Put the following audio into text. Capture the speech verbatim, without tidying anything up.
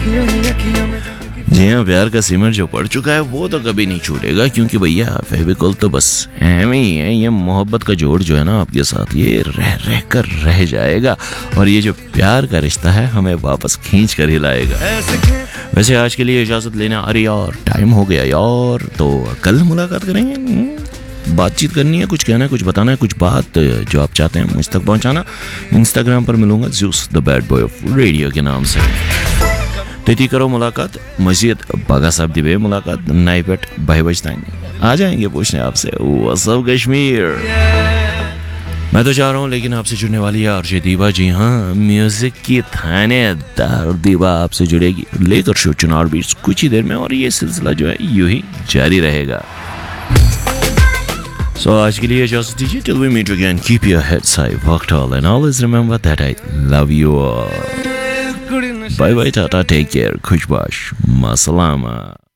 जी हाँ, प्यार का सिमर जो पड़ चुका है वो तो कभी नहीं छूटेगा, क्योंकि भैया फेविकोल तो बस हम ही है। ये मोहब्बत का जोड़ जो है ना आपके साथ, ये रह रह कर रह जाएगा, और ये जो प्यार का रिश्ता है हमें वापस खींच कर ही लाएगा। वैसे आज के लिए इजाजत लेना, अरे यार टाइम हो गया यार, तो कल मुलाकात करेंगे। बातचीत करनी है, कुछ कहना है, कुछ बताना है, कुछ बात जो आप चाहते हैं मुझ तक पहुंचाना। इंस्टाग्राम पर मिलूंगा juice the bad boy of radio के नाम से। तेती करो मुलाकात, मस्जिद बागा साहब दिवे मुलाकात, नाइपेट भाई बजताइन आ जाएंगे पूछने आपसे व्हाट्स अप कश्मीर। मैं तो चाह रहा हूँ, लेकिन आपसे जुड़ने वाली है आरजे दीवा। जी हाँ, म्यूजिक की थानेदार दीवा आपसे जुड़ेगी लेकर शो चुनाव बीट्स कुछ ही देर में, और ये सिलसिला जो है यूं ही जारी रहेगा। So आज के लिए इजाजत दीजिए, till we meet again, keep your heads high, walk tall and always remember that I love you all. Bye bye, tata, take care, खुशबाश, मासलामा।